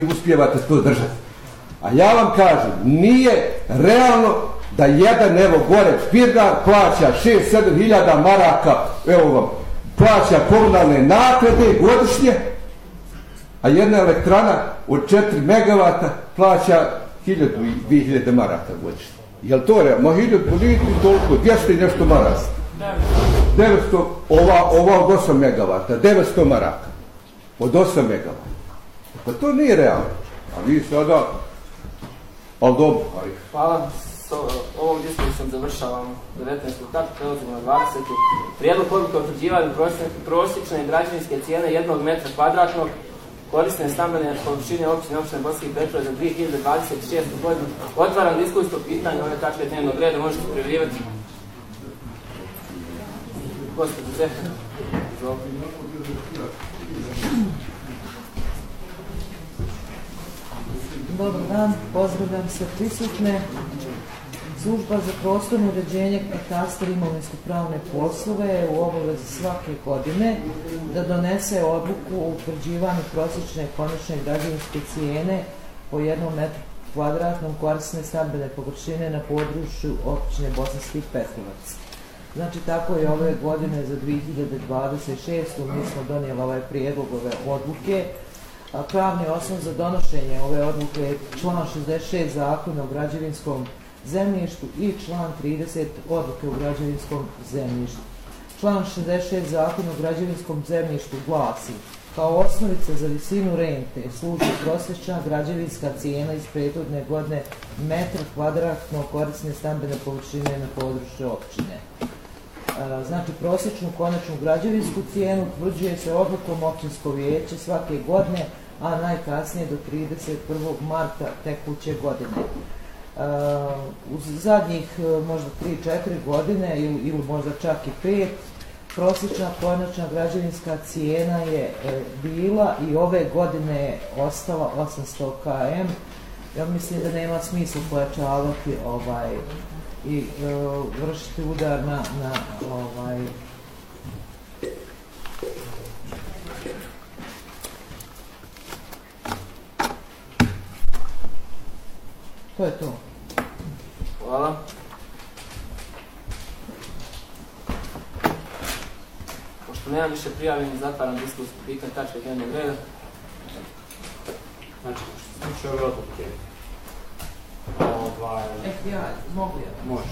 uspijevate to držati. A ja vam kažem, nije realno da jedan, evo gore, Pirgar plaća 6-7 hiljada maraka, evo vam, plaća komunalne naknade godišnje, a jedna elektrana od 4 megavata plaća 1000-2000 maraka godišnje. Jel to realno? Ma 1000 politi toliko, 200 i nešto maraka. 900, ova od 8 megavata, 900 maraka. Od 8 megavata. Pa to nije realno. A vi sada, ali dobro. Hvala. Ovom diskusijom završavamo 19. tačku, prelazimo na 20. Prijedlog odluke o utvrđivanju prosječne građevinske cijene 1 metra kvadratnog korisne stambene površine općine Bosanski Petrovac za 2026. godinu. Otvaram diskusiju po pitanju ove tačke dnevnog reda, možete prijavljivati. Gospodin Zehar. Dobar dan, pozdravljam sve prisutne. Služba za prostorno uređenje, katastar i imovinsko-pravne poslove je u obavezi svake godine da donese odluku o utvrđivanju prosječne konačne građevinske cijene po 1 metru kvadratnom korisne stambene površine na području općine Bosanski Petrovac. Znači, tako je ove godine za 2026. mi smo donijeli ovaj prijedlog ove odluke. Pravni osnov za donošenje ove odluke je član 66 Zakona o građevinskom zemljištu i član 30 odluke o građevinskom zemljištu. Član 66 Zakona o građevinskom zemljištu glasi: kao osnovica za visinu rente služi prosječna građevinska cijena iz prethodne godine metra kvadratno korisne stambene površine na području općine. Znači, prosječnu konačnu građevinsku cijenu utvrđuje se odlukom općinsko vijeće svake godine, a najkasnije do 31. marta tekuće godine. U zadnjih možda 3-4 godine ili možda čak i 5, prosječna konačna građevinska cijena je bila i ove godine je ostala 800 km. Ja mislim da nema smisla pojačavati i vršiti udar na to je to. Hvala. Pošto nema više prijavljenih, zatvaram diskusiju pitanje tačke dnevnog reda. Znači, što se tiče ove odluke, ja mogu ja? Može.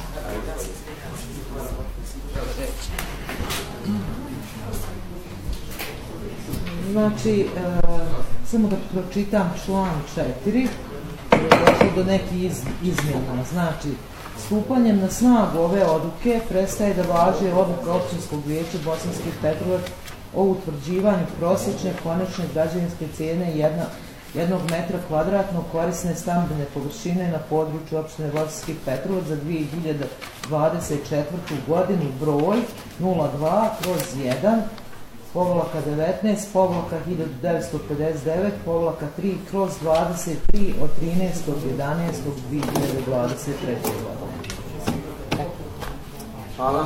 Znači, samo da pročitam član 4, došlo do nekih izmjena. Znači, stupanjem na snagu ove odluke prestaje da važi odluka općinskog vijeća Bosanski Petrovac o utvrđivanju prosječne konačne građevinske cijene 1 metra kvadratnog korisne stambene površine na području općine Bosanski Petrovac za 2024. godinu broj 02/1 -19/1959/3/23 od 13.11.2023. godine. Hvala.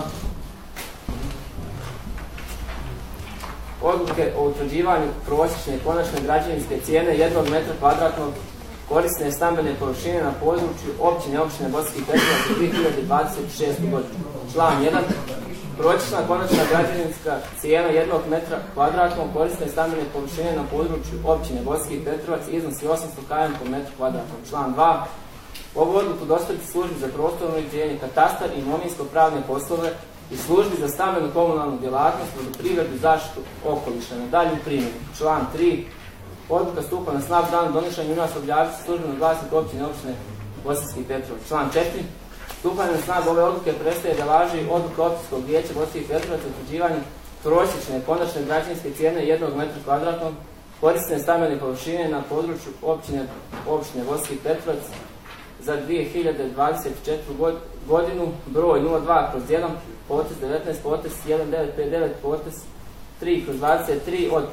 Odluke o utvrđivanju prosječne konačne građevinske cijene 1 metra kvadratnog korisne stambene površine na području općine Bosanski Petrovac za 2026. godinu. Član 1. Prosječna konačna građevinska cijena 1 metra kvadratnog korisne stambene površine na području općine Bosanski Petrovac iznosi 800 km po metru kvadratnom. Član 2. Ovu odluku dostaviti službi za prostorno uređenje, katastar i imovinsko-pravne poslove i službi za stambenu komunalnu djelatnost, vodoprivredu i zaštitu okoliša na dalju primjenu. Član 3. Odluka stupa na snagu danom donošenja i u nas objaviti službeno glasnik općine Bosanski Petrovac. Član 4. Stupanje na snagu ove odluke prestaje da važi odluka općinskog vijeća Bosanski Petrovac o utvrđivanju prosječne konačne građevinske cijene 1 metra kvadratnog korisne stambene površine na području općine Bosanski Petrovac za 2024. godinu broj 02/1 potez 19 potez 1959 potez 3/23 od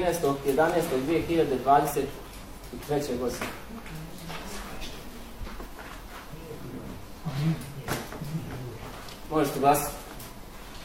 13.11.2023. godine. Možete glasati.